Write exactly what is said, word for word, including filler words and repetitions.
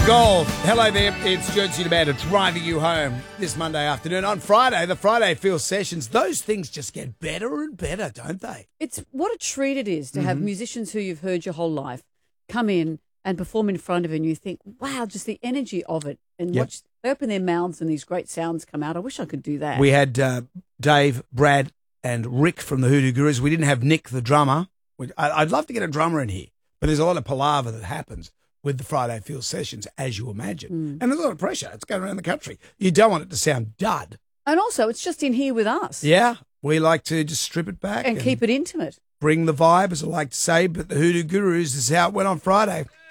Golf. Hello there. It's Jonesy Amanda driving you home this Monday afternoon. On Friday, the Friday Feel Sessions, those things just get better and better, don't they? It's what a treat it is to Mm-hmm. have musicians who you've heard your whole life come in and perform in front of you, and you think, wow, just the energy of it. And Yep. watch, they open their mouths and these great sounds come out. I wish I could do that. We had uh, Dave, Brad, and Rick from the Hoodoo Gurus. We didn't have Nick, the drummer. We- I- I'd love to get a drummer in here, but there's a lot of palaver that happens with the Friday Feel Sessions, as you imagine. Mm. And there's a lot of pressure. It's going around the country. You don't want it to sound dud. And also, it's just in here with us Yeah, we like to just strip it back and keep it intimate. bring the vibe, as I like to say. But the Hoodoo Gurus, this is how it went on Friday.